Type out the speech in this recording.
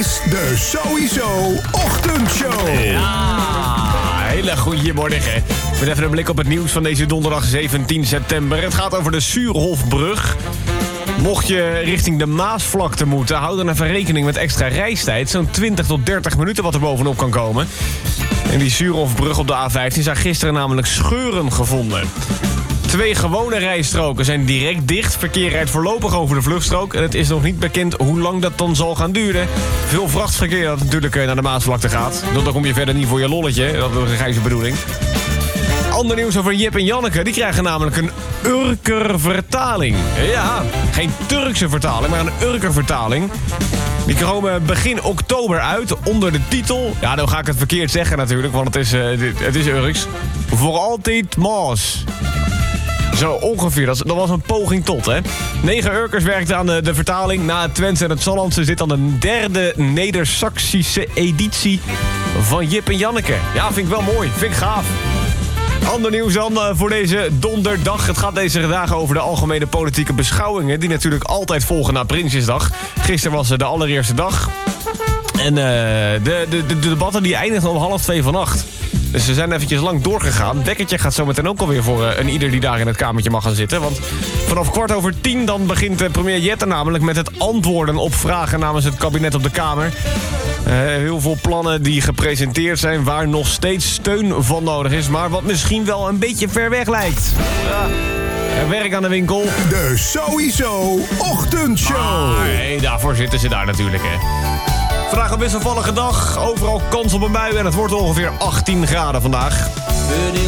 is de Sowieso Ochtendshow. Ja, hele goede morgen. Met even een blik op het nieuws van deze donderdag 17 september. Het gaat over de Suurhofbrug. Mocht je richting de Maasvlakte moeten, hou dan even rekening met extra reistijd. Zo'n 20 tot 30 minuten wat er bovenop kan komen. En die Suurhofbrug op de A15 zijn gisteren namelijk scheuren gevonden. 2 gewone rijstroken zijn direct dicht. Verkeer rijdt voorlopig over de vluchtstrook. En het is nog niet bekend hoe lang dat dan zal gaan duren. Veel vrachtverkeer dat natuurlijk naar de Maasvlakte gaat. Dan kom je verder niet voor je lolletje. Dat is een grijze bedoeling. Ander nieuws over Jip en Janneke. Die krijgen namelijk een Urker-vertaling. Ja, geen Turkse vertaling, maar een Urker-vertaling. Die komen begin oktober uit onder de titel... Ja, dan ga ik het verkeerd zeggen natuurlijk, want het is Urks. Voor altijd Maas. Zo ongeveer, dat was een poging tot, hè. 9 Urkers werkten aan de vertaling. Na het Twents en het Sallandse zit dan de 3e Neder-Saksische editie van Jip en Janneke. Ja, vind ik wel mooi, vind ik gaaf. Ander nieuws dan voor deze donderdag. Het gaat deze dagen over de algemene politieke beschouwingen... die natuurlijk altijd volgen na Prinsjesdag. Gisteren was de allereerste dag. En de debatten die eindigden om 1:30 vannacht. Dus ze zijn eventjes lang doorgegaan. Wekkertje gaat zo meteen ook alweer voor een ieder die daar in het kamertje mag gaan zitten. Want vanaf 9:15 dan begint premier Jette namelijk met het antwoorden op vragen namens het kabinet op de Kamer. Heel veel plannen die gepresenteerd zijn waar nog steeds steun van nodig is. Maar wat misschien wel een beetje ver weg lijkt. Ja. Werk aan de winkel. De Sowieso Ochtendshow. Nee, daarvoor zitten ze daar natuurlijk, hè. Vandaag een wisselvallige dag. Overal kans op een bui en het wordt ongeveer 18 graden vandaag.